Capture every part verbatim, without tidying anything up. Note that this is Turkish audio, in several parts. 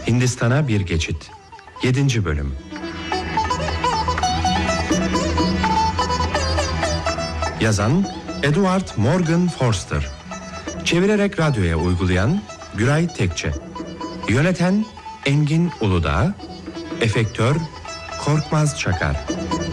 Hindistan'a bir geçit. yedinci bölüm. Yazan Edward Morgan Forster. Çevirerek radyoya uygulayan Güray Tekçe. Yöneten Engin Uludağ. Efektör Korkmaz Çakar.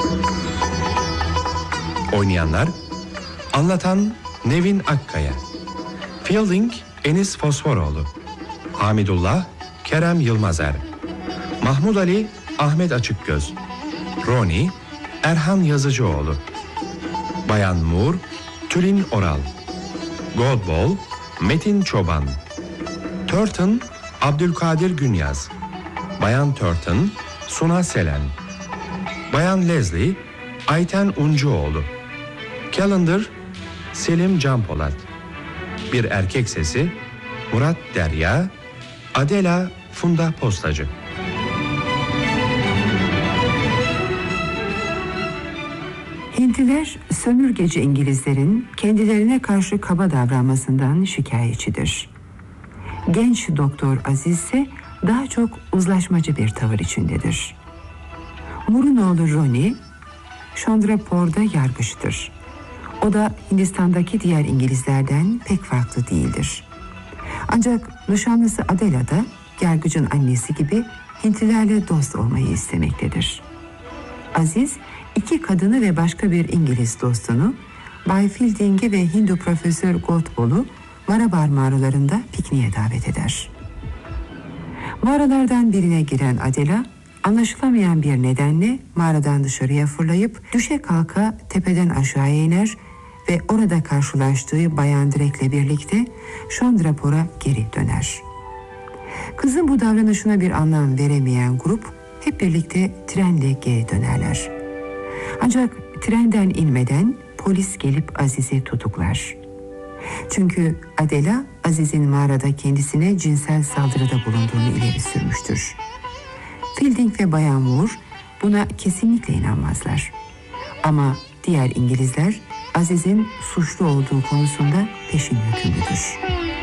Oynayanlar: anlatan Nevin Akkaya, Fielding Enis Fosforoğlu, Hamidullah Kerem Yılmazer, Mahmud Ali Ahmet Açıkgöz, Roni Erhan Yazıcıoğlu, Bayan Moore Tülin Oral, Goldball Metin Çoban, Turton Abdülkadir Günyaz, Bayan Turton Suna Selen, Bayan Leslie Ayten Uncuoğlu, Calendar Selim Canpolat, bir erkek sesi Murat Derya, Adela Funda Postacı. Hintliler sömürgeci İngilizlerin kendilerine karşı kaba davranmasından şikayetçidir. Genç Doktor Aziz ise daha çok uzlaşmacı bir tavır içindedir. Moore'un oğlu Ronnie, Chandrapor'da yargıçtır. O da Hindistan'daki diğer İngilizlerden pek farklı değildir. Ancak nişanlısı Adela da yargıcın annesi gibi Hintlilerle dost olmayı istemektedir. Aziz, iki kadını ve başka bir İngiliz dostunu, Bay Fielding'i ve Hindu Profesör Goldball'u Marabar mağaralarında pikniğe davet eder. Mağaralardan birine giren Adela, anlaşılamayan bir nedenle mağaradan dışarıya fırlayıp düşe kalka tepeden aşağıya iner ve orada karşılaştığı Bayan Drake'le birlikte Chandrapor'a geri döner. Kızın bu davranışına bir anlam veremeyen grup hep birlikte trenle geri dönerler. Ancak trenden inmeden polis gelip Aziz'i tutuklar. Çünkü Adela, Aziz'in mağarada kendisine cinsel saldırıda bulunduğunu ileri sürmüştür. Fielding ve Bayan Moore buna kesinlikle inanmazlar. Ama diğer İngilizler Aziz'in suçlu olduğu konusunda peşin hükümlüdür.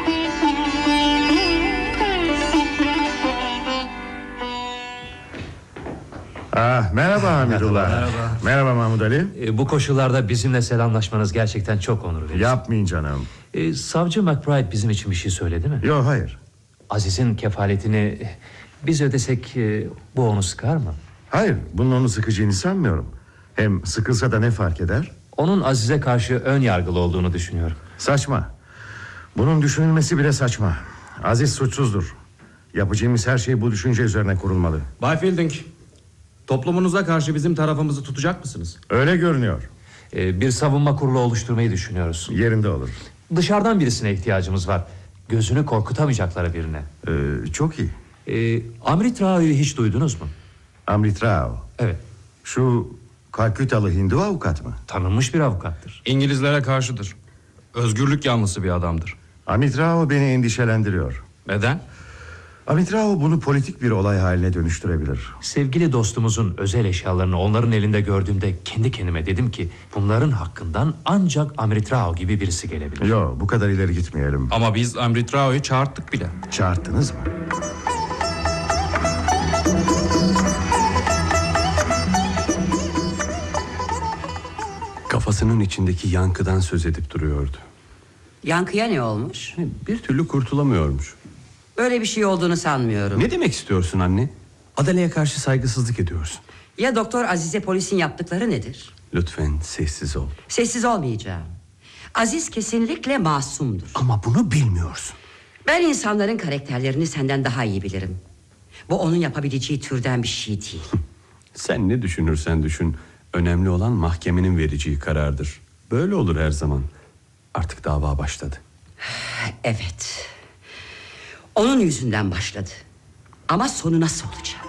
Ah, merhaba Hamidullah. Merhaba. Merhaba Mahmud Ali. E, bu koşullarda bizimle selamlaşmanız gerçekten çok onur verici. Yapmayın canım. E, Savcı McBride bizim için bir şey söyledi mi? Yok, hayır. Aziz'in kefaletini biz ödesek e, bu onu sıkar mı? Hayır, bunun onu sıkacağını sanmıyorum. Hem sıkılsa da ne fark eder? Onun Aziz'e karşı ön yargılı olduğunu düşünüyorum. Saçma. Bunun düşünülmesi bile saçma. Aziz suçsuzdur. Yapacağımız her şey bu düşünce üzerine kurulmalı. Bay Fielding, toplumunuza karşı bizim tarafımızı tutacak mısınız? Öyle görünüyor. E, bir savunma kurulu oluşturmayı düşünüyoruz. Yerinde olur. Dışarıdan birisine ihtiyacımız var. Gözünü korkutamayacakları birine. Ee, çok iyi. E, Amrit Rao'yu hiç duydunuz mu? Amrit Rao. Evet. Şu Kalkütalı Hindu avukat mı? Tanınmış bir avukattır. İngilizlere karşıdır. Özgürlük yanlısı bir adamdır. Amrit Rao beni endişelendiriyor. Neden? Amrit Rao bunu politik bir olay haline dönüştürebilir. Sevgili dostumuzun özel eşyalarını onların elinde gördüğümde kendi kendime dedim ki bunların hakkından ancak Amrit Rao gibi birisi gelebilir. Yok, bu kadar ileri gitmeyelim. Ama biz Amrit Rao'yu çağırttık bile. Çağırttınız mı? Kafasının içindeki yankıdan söz edip duruyordu. Yankıya ne olmuş? Bir türlü kurtulamıyormuş. Öyle bir şey olduğunu sanmıyorum. Ne demek istiyorsun anne? Adale'ye karşı saygısızlık ediyorsun. Ya Doktor Aziz'e polisin yaptıkları nedir? Lütfen sessiz ol. Sessiz olmayacağım. Aziz kesinlikle masumdur. Ama bunu bilmiyorsun. Ben insanların karakterlerini senden daha iyi bilirim. Bu onun yapabileceği türden bir şey değil. Sen ne düşünürsen düşün. Önemli olan mahkemenin vereceği karardır. Böyle olur her zaman. Artık dava başladı. Evet. Onun yüzünden başladı. Ama sonu nasıl olacak?